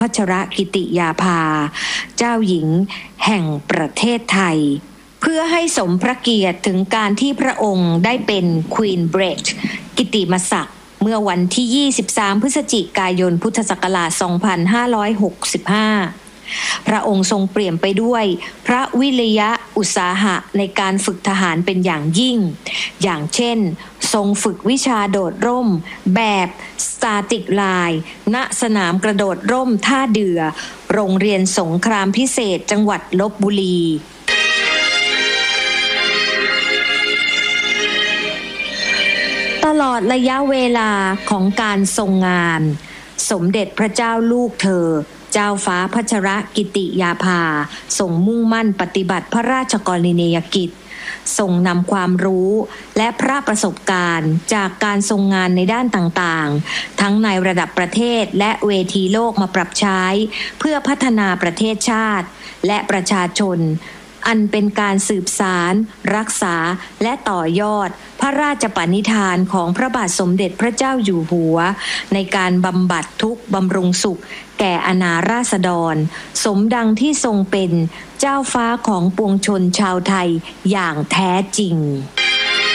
พัชรกิติยาภาเจ้าหญิงแห่งประเทศไทยเพื่อให้สมพระเกียรติถึงการที่พระองค์ได้เป็นควีนเบรดกิติมศักดิ์เมื่อวันที่23พฤศจิกายนพุทธศักราช2565พระองค์ทรงเปลี่ยนไปด้วยพระวิริยะอุตสาหะในการฝึกทหารเป็นอย่างยิ่งอย่างเช่นทรงฝึกวิชาโดดร่มแบบสตาติกไลน์ณสนามกระโดดร่มท่าเดือโรงเรียนสงครามพิเศษจังหวัดลพบุรีตลอดระยะเวลาของการทรงงานสมเด็จพระเจ้าลูกเธอเจ้าฟ้าพัชรกิติยาภาทรงมุ่งมั่นปฏิบัติพระราชกรณียกิจทรงนำความรู้และพระประสบการณ์จากการทรงงานในด้านต่างๆทั้งในระดับประเทศและเวทีโลกมาปรับใช้เพื่อพัฒนาประเทศชาติและประชาชนอันเป็นการสืบสารรักษาและต่อยอดพระราชปณิธานของพระบาทสมเด็จพระเจ้าอยู่หัวในการบำบัดทุกข์บำรุงสุขแก่อาณาราษฎรสมดังที่ทรงเป็นเจ้าฟ้าของปวงชนชาวไทยอย่างแท้จริง